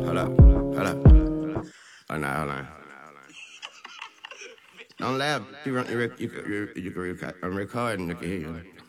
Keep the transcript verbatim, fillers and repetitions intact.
hold up, hold up. Hold on, hold on. Don't laugh. You, run, you, rec- you, can- you, you can record. I'm recording. You can hear you.